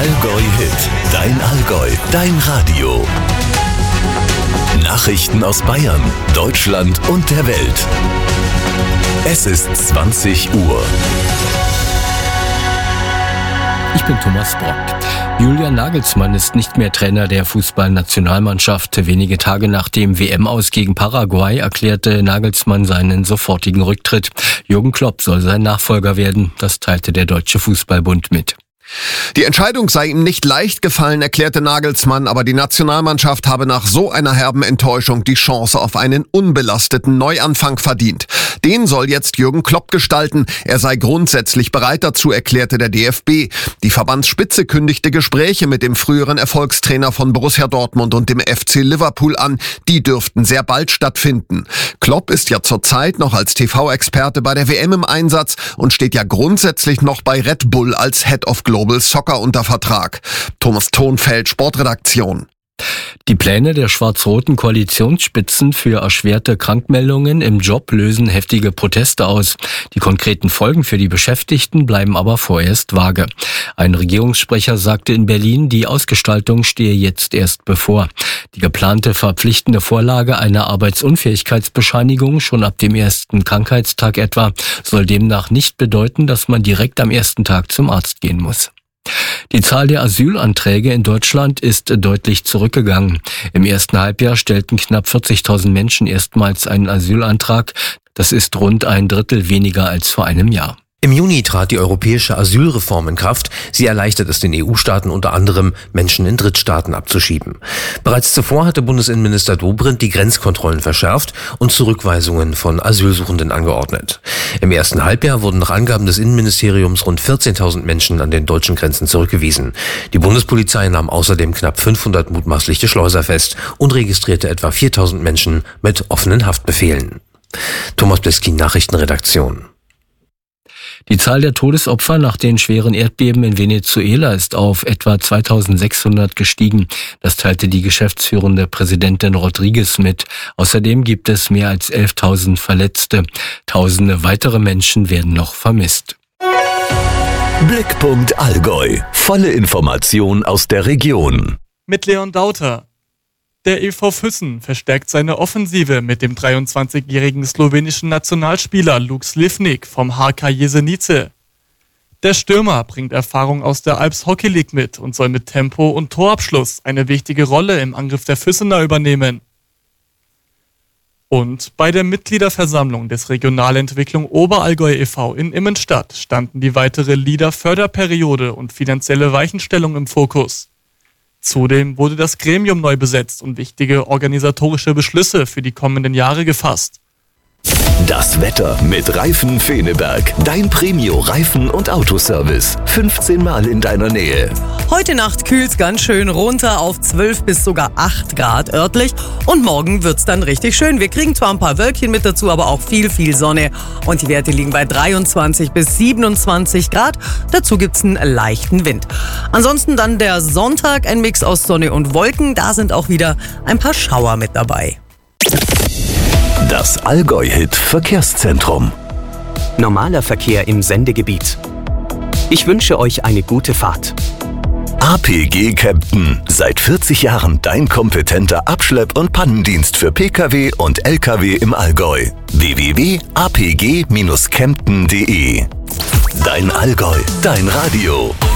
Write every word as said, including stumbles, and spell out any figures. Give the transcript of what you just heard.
Allgäu Hit, dein Allgäu, dein Radio. Nachrichten aus Bayern, Deutschland und der Welt. Es ist zwanzig Uhr. Ich bin Thomas Brock. Julian Nagelsmann ist nicht mehr Trainer der Fußballnationalmannschaft. Wenige Tage nach dem W M-Aus gegen Paraguay erklärte Nagelsmann seinen sofortigen Rücktritt. Jürgen Klopp soll sein Nachfolger werden. Das teilte der Deutsche Fußballbund mit. Die Entscheidung sei ihm nicht leicht gefallen, erklärte Nagelsmann, aber die Nationalmannschaft habe nach so einer herben Enttäuschung die Chance auf einen unbelasteten Neuanfang verdient. Den soll jetzt Jürgen Klopp gestalten. Er sei grundsätzlich bereit dazu, erklärte der D F B. Die Verbandsspitze kündigte Gespräche mit dem früheren Erfolgstrainer von Borussia Dortmund und dem F C Liverpool an. Die dürften sehr bald stattfinden. Klopp ist ja zurzeit noch als T V-Experte bei der W M im Einsatz und steht ja grundsätzlich noch bei Red Bull als Head of Global Soccer unter Vertrag. Thomas Thonfeld, Sportredaktion. Die Pläne der schwarz-roten Koalitionsspitzen für erschwerte Krankmeldungen im Job lösen heftige Proteste aus. Die konkreten Folgen für die Beschäftigten bleiben aber vorerst vage. Ein Regierungssprecher sagte in Berlin, die Ausgestaltung stehe jetzt erst bevor. Die geplante verpflichtende Vorlage einer Arbeitsunfähigkeitsbescheinigung schon ab dem ersten Krankheitstag etwa soll demnach nicht bedeuten, dass man direkt am ersten Tag zum Arzt gehen muss. Die Zahl der Asylanträge in Deutschland ist deutlich zurückgegangen. Im ersten Halbjahr stellten knapp vierzigtausend Menschen erstmals einen Asylantrag. Das ist rund ein Drittel weniger als vor einem Jahr. Im Juni trat die europäische Asylreform in Kraft. Sie erleichtert es den E U-Staaten unter anderem, Menschen in Drittstaaten abzuschieben. Bereits zuvor hatte Bundesinnenminister Dobrindt die Grenzkontrollen verschärft und Zurückweisungen von Asylsuchenden angeordnet. Im ersten Halbjahr wurden nach Angaben des Innenministeriums rund vierzehntausend Menschen an den deutschen Grenzen zurückgewiesen. Die Bundespolizei nahm außerdem knapp fünfhundert mutmaßliche Schleuser fest und registrierte etwa viertausend Menschen mit offenen Haftbefehlen. Thomas Bleskin, Nachrichtenredaktion. Die Zahl der Todesopfer nach den schweren Erdbeben in Venezuela ist auf etwa zweitausendsechshundert gestiegen. Das teilte die geschäftsführende Präsidentin Rodriguez mit. Außerdem gibt es mehr als elftausend Verletzte. Tausende weitere Menschen werden noch vermisst. Blickpunkt Allgäu. Volle Information aus der Region. Mit Leon Dauter. Der E V Füssen verstärkt seine Offensive mit dem dreiundzwanzigjährigen slowenischen Nationalspieler Luk Slivnik vom H K Jesenice. Der Stürmer bringt Erfahrung aus der Alps Hockey League mit und soll mit Tempo und Torabschluss eine wichtige Rolle im Angriff der Füssener übernehmen. Und bei der Mitgliederversammlung des Regionalentwicklung Oberallgäu e V in Immenstadt standen die weitere Lieder-Förderperiode und finanzielle Weichenstellung im Fokus. Zudem wurde das Gremium neu besetzt und wichtige organisatorische Beschlüsse für die kommenden Jahre gefasst. Das Wetter mit Reifen Feneberg. Dein Premio-Reifen- und Autoservice. fünfzehn Mal in deiner Nähe. Heute Nacht kühlt's ganz schön runter auf zwölf bis sogar acht Grad örtlich. Und morgen wird's dann richtig schön. Wir kriegen zwar ein paar Wölkchen mit dazu, aber auch viel, viel Sonne. Und die Werte liegen bei dreiundzwanzig bis siebenundzwanzig Grad. Dazu gibt's einen leichten Wind. Ansonsten dann der Sonntag, ein Mix aus Sonne und Wolken. Da sind auch wieder ein paar Schauer mit dabei. Das Allgäu-Hit Verkehrszentrum. Normaler Verkehr im Sendegebiet. Ich wünsche euch eine gute Fahrt. A P G Kempten. Seit vierzig Jahren dein kompetenter Abschlepp- und Pannendienst für Pkw und Lkw im Allgäu. w w w punkt a p g dash kempten punkt d e. Dein Allgäu, dein Radio.